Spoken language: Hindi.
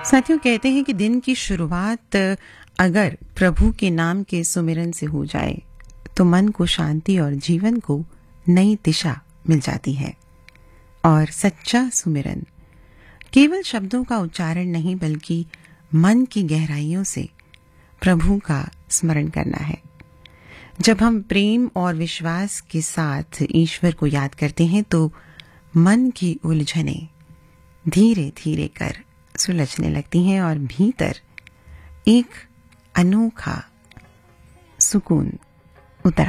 साथियों, कहते हैं कि दिन की शुरुआत अगर प्रभु के नाम के सुमिरन से हो जाए तो मन को शांति और जीवन को नई दिशा मिल जाती है। और सच्चा सुमिरन केवल शब्दों का उच्चारण नहीं बल्कि मन की गहराइयों से प्रभु का स्मरण करना है। जब हम प्रेम और विश्वास के साथ ईश्वर को याद करते हैं तो मन की उलझनें धीरे धीरे कर सुलझने लगती हैं और भीतर एक अनोखा सुकून